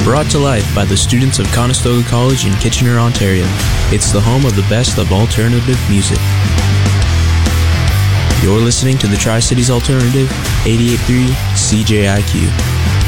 Brought to life by the students of Conestoga College in Kitchener, Ontario. It's the home of the best of alternative music. You're listening to the Tri-Cities Alternative, 88.3 CJIQ.